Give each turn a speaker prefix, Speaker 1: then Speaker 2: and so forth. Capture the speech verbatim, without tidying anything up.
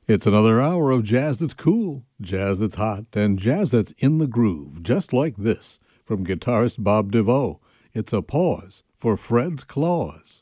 Speaker 1: It's another hour of jazz that's cool, jazz that's hot, and jazz that's in the groove, just like this from guitarist Bob DeVoe. It's a pause for Fred's Claus.